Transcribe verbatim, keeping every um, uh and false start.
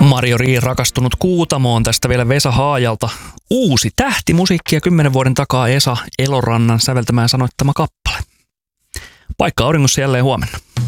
Marjo-Ri rakastunut Kuutamoon, tästä vielä Vesa Haajalta. Uusi tähtimusiikkia kymmenen vuoden takaa Esa Elorannan säveltämään sanoittama kappale. Paikka auringossa jälleen huomenna.